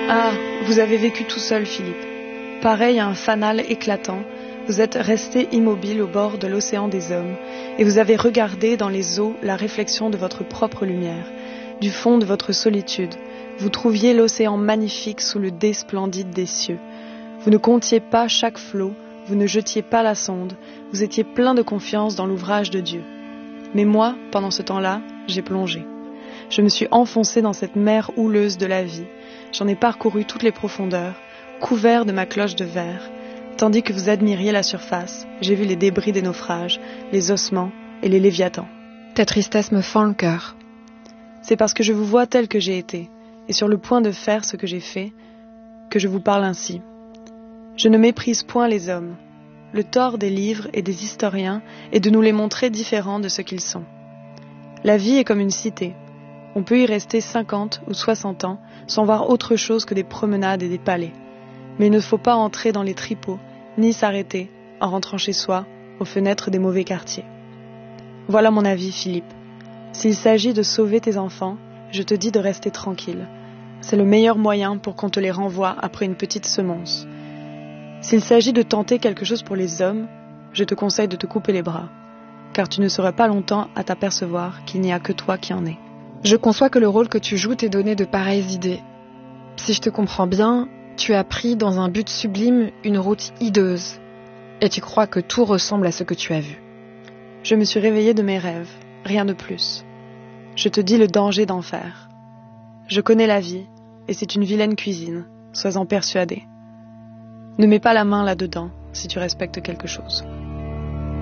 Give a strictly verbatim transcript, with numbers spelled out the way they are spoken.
Ah, vous avez vécu tout seul, Philippe. Pareil à un fanal éclatant, vous êtes resté immobile au bord de l'océan des hommes, et vous avez regardé dans les eaux la réflexion de votre propre lumière. Du fond de votre solitude, vous trouviez l'océan magnifique sous le dais splendide des cieux. Vous ne comptiez pas chaque flot, vous ne jetiez pas la sonde, vous étiez plein de confiance dans l'ouvrage de Dieu. Mais moi, pendant ce temps-là, j'ai plongé. Je me suis enfoncé dans cette mer houleuse de la vie. J'en ai parcouru toutes les profondeurs, couvert de ma cloche de verre. Tandis que vous admiriez la surface, j'ai vu les débris des naufrages, les ossements et les léviathans. Ta tristesse me fend le cœur. C'est parce que je vous vois tel que j'ai été, et sur le point de faire ce que j'ai fait, que je vous parle ainsi. Je ne méprise point les hommes. Le tort des livres et des historiens est de nous les montrer différents de ce qu'ils sont. La vie est comme une cité. On peut y rester cinquante ou soixante ans sans voir autre chose que des promenades et des palais. Mais il ne faut pas entrer dans les tripots, ni s'arrêter, en rentrant chez soi, aux fenêtres des mauvais quartiers. Voilà mon avis, Philippe. S'il s'agit de sauver tes enfants, je te dis de rester tranquille. C'est le meilleur moyen pour qu'on te les renvoie après une petite semonce. S'il s'agit de tenter quelque chose pour les hommes, je te conseille de te couper les bras, car tu ne seras pas longtemps à t'apercevoir qu'il n'y a que toi qui en es. Je conçois que le rôle que tu joues t'ait donné de pareilles idées. Si je te comprends bien, tu as pris dans un but sublime une route hideuse, et tu crois que tout ressemble à ce que tu as vu. Je me suis réveillée de mes rêves, rien de plus. Je te dis le danger d'en faire. Je connais la vie, et c'est une vilaine cuisine, sois-en persuadé. Ne mets pas la main là-dedans, si tu respectes quelque chose.